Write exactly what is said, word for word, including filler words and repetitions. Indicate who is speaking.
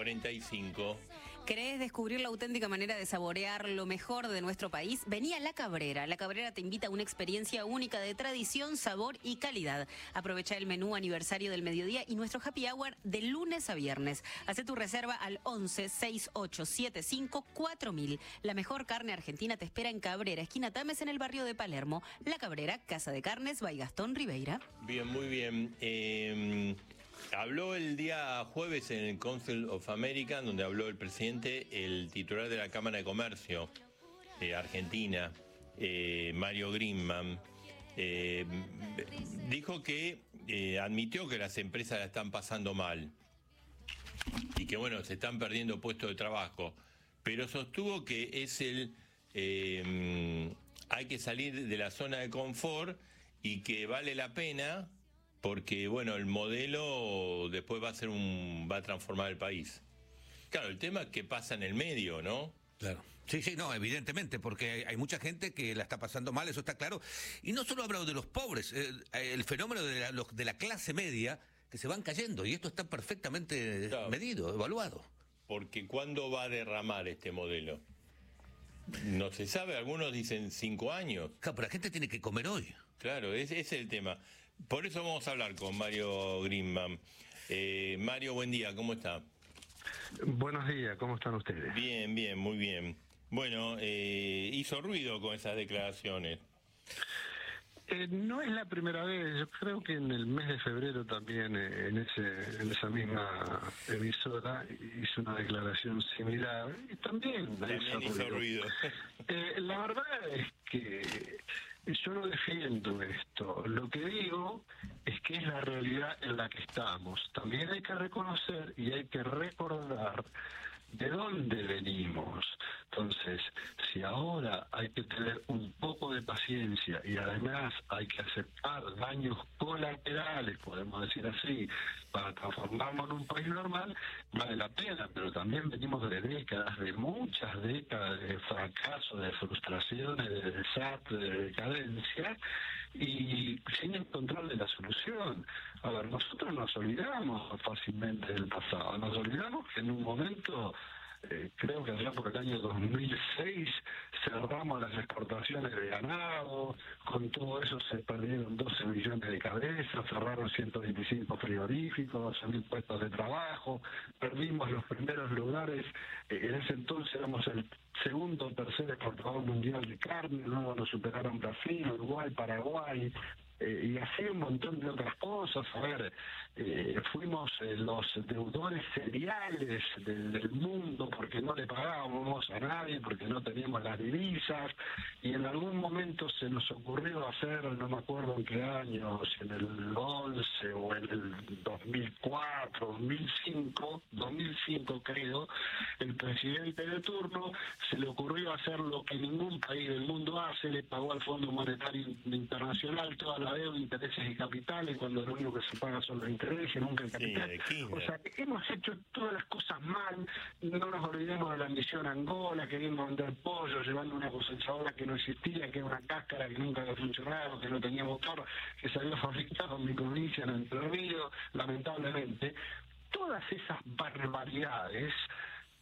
Speaker 1: cuarenta y cinco.
Speaker 2: ¿Querés descubrir la auténtica manera de saborear lo mejor de nuestro país? Vení a La Cabrera. La Cabrera te invita a una experiencia única de tradición, sabor y calidad. Aprovecha el menú aniversario del mediodía y nuestro happy hour de lunes a viernes. Hacé tu reserva al once, sesenta y ocho, setenta y cinco, cuatro mil. La mejor carne argentina te espera en Cabrera, esquina Tames, en el barrio de Palermo. La Cabrera, Casa de Carnes, by Gastón Ribeira.
Speaker 1: Bien, muy bien. Eh... Habló el día jueves en el Council of America, donde habló el presidente, el titular de la Cámara de Comercio de Argentina, eh, Mario Greenman. Eh, dijo que eh, admitió que las empresas la están pasando mal y que, bueno, se están perdiendo puestos de trabajo, pero sostuvo que es el eh, hay que salir de la zona de confort y que vale la pena. Porque, bueno, el modelo después va a ser un va a transformar el país. Claro, el tema es que pasa en el medio, ¿no?
Speaker 3: Claro. Sí, sí, no, evidentemente, porque hay, hay mucha gente que la está pasando mal, eso está claro. Y no solo hablo de los pobres, el, el fenómeno de la, los, de la clase media que se van cayendo, y esto está perfectamente claro. medido, evaluado.
Speaker 1: Porque ¿cuándo va a derramar este modelo? No se sabe, algunos dicen cinco años.
Speaker 3: Claro, pero la gente tiene que comer hoy.
Speaker 1: Claro, ese, ese es el tema. Por eso vamos a hablar con Mario Greenman. Eh, Mario, buen día, ¿cómo está?
Speaker 4: Buenos días, ¿cómo están ustedes?
Speaker 1: Bien, bien, muy bien. Bueno, eh, hizo ruido con esas declaraciones.
Speaker 4: Eh, no es la primera vez, yo creo que en el mes de febrero también eh, en ese en esa misma emisora hizo una declaración similar y también,
Speaker 1: también hizo, hizo ruido.
Speaker 4: Eh, la verdad es que yo no defiendo esto, lo que digo es que es la realidad en la que estamos. También hay que reconocer y hay que recordar de dónde venimos. Entonces, si ahora hay que tener un poco de paciencia y además hay que aceptar daños colaterales, podemos decir así, para transformarnos en un país normal, vale la pena, pero también venimos de décadas, de muchas décadas de fracaso, de frustraciones, de desastre, de decadencia, y sin encontrarle la solución. A ver, nosotros nos olvidamos fácilmente del pasado, nos olvidamos que en un momento, eh, creo que allá por el año dos mil seis, cerramos las exportaciones de ganado, con todo eso se perdieron doce millones de cabezas, cerraron ciento veinticinco frigoríficos, doce mil puestos de trabajo, perdimos los primeros lugares, eh, en ese entonces éramos el segundo o tercer exportador mundial de carne, luego nos superaron Brasil, Uruguay, Paraguay, eh, y así un montón de otras cosas. A ver, eh, fuimos eh, los deudores seriales del, del mundo porque no le pagábamos a nadie, porque no teníamos las divisas, y en algún momento se nos ocurrió hacer, no me acuerdo en qué año, si en el once o en el dos mil cuatro, dos mil cinco, dos mil cinco creo, el presidente de turno se le ocurrió hacer lo que ningún país del mundo hace, le pagó al Fondo Monetario Internacional toda la deuda, intereses y capitales, cuando lo único que se paga son los intereses, nunca el capital. Sí, o sea, hemos hecho todas las cosas mal, no nos olvidemos de la misión Angola, queriendo vender pollo, llevando una cosechadora que no existía, que era una cáscara que nunca había funcionado, que no tenía motor, que se había fabricado en mi provincia, en Entre Ríos, lamentablemente. Todas esas barbaridades